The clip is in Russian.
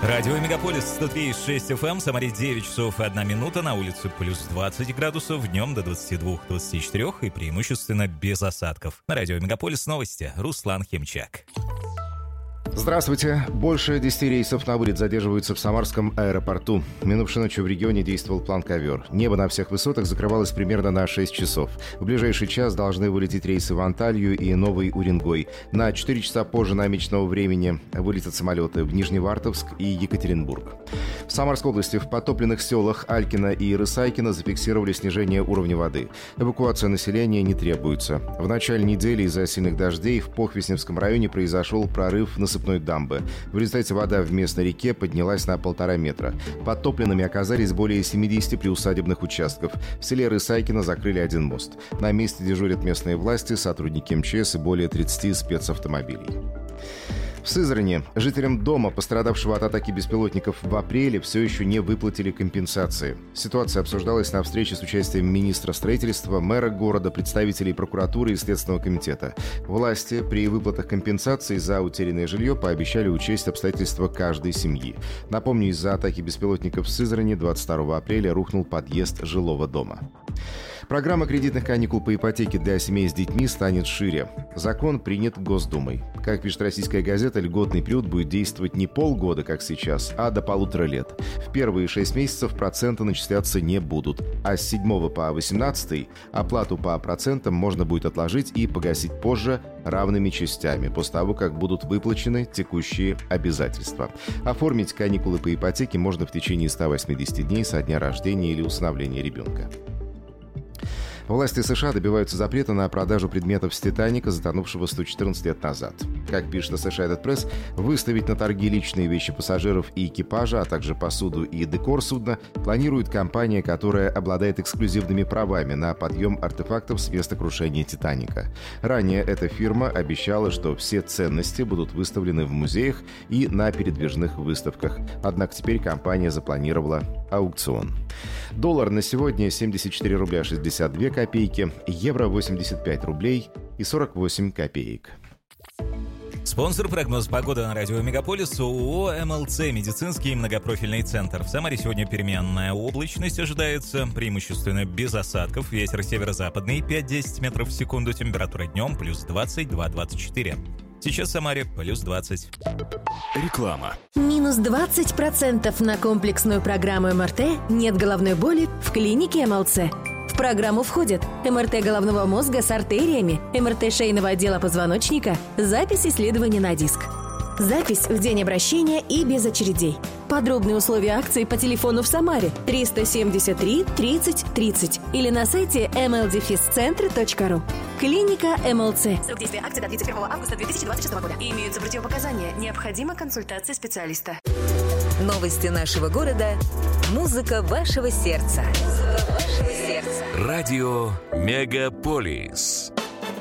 Радио Мегаполис 103,6 FM, Самаре 9 часов и 1 минута, на улице плюс 20 градусов, днем до 22-24 и преимущественно без осадков. На Радио Мегаполис новости. Руслан Химчак. Здравствуйте. Больше 10 рейсов на вылет задерживаются в Самарском аэропорту. Минувшей ночью в регионе действовал план «Ковер». Небо на всех высотах закрывалось примерно на 6 часов. В ближайший час должны вылететь рейсы в Анталью и Новый Уренгой. На 4 часа позже намеченного времени вылетят самолеты в Нижневартовск и Екатеринбург. В Самарской области в потопленных селах Алькино и Рысайкино зафиксировали снижение уровня воды. Эвакуация населения не требуется. В начале недели из-за сильных дождей в Похвесневском районе произошел прорыв насыпной дамбы. В результате вода в местной реке поднялась на 1,5 метра. Подтопленными оказались более 70 приусадебных участков. В селе Рысайкино закрыли один мост. На месте дежурят местные власти, сотрудники МЧС и более 30 спецавтомобилей. В Сызрани жителям дома, пострадавшего от атаки беспилотников в апреле, все еще не выплатили компенсации. Ситуация обсуждалась на встрече с участием министра строительства, мэра города, представителей прокуратуры и Следственного комитета. Власти при выплатах компенсаций за утерянное жилье пообещали учесть обстоятельства каждой семьи. Напомню, из-за атаки беспилотников в Сызрани 22 апреля рухнул подъезд жилого дома. Программа кредитных каникул по ипотеке для семей с детьми станет шире. Закон принят Госдумой. Как пишет «Российская газета», льготный период будет действовать не полгода, как сейчас, а до 1,5 лет. В первые 6 месяцев проценты начисляться не будут, а с 7 по 18 оплату по процентам можно будет отложить и погасить позже равными частями, после того, как будут выплачены текущие обязательства. Оформить каникулы по ипотеке можно в течение 180 дней со дня рождения или усыновления ребенка. Власти США добиваются запрета на продажу предметов с «Титаника», затонувшего 114 лет назад. Как пишет Associated Press, выставить на торги личные вещи пассажиров и экипажа, а также посуду и декор судна планирует компания, которая обладает эксклюзивными правами на подъем артефактов с места крушения «Титаника». Ранее эта фирма обещала, что все ценности будут выставлены в музеях и на передвижных выставках. Однако теперь компания запланировала аукцион. Доллар на сегодня 74 рубля 62 копейки, евро 85 рублей и 48 копеек. Спонсор прогноз погоды на радио Мегаполис ООО МЛЦ «Медицинский многопрофильный центр». В Самаре сегодня переменная облачность ожидается, преимущественно без осадков. Ветер северо-западный 5-10 метров в секунду. Температура днем плюс 22-24. Сейчас в Самаре плюс 20. Реклама. Минус 20% на комплексную программу МРТ «Нет головной боли» в клинике МЛЦ. В программу входят МРТ головного мозга с артериями, МРТ шейного отдела позвоночника, запись исследования на диск. Запись в день обращения и без очередей. Подробные условия акции по телефону в Самаре 373 30 30 или на сайте mldefiscentre.ru. Клиника МЛЦ. Срок действия акции до 31 августа 2026 года. Имеются противопоказания. Необходима консультация специалиста. Новости нашего города. Музыка вашего сердца. Радио Мегаполис.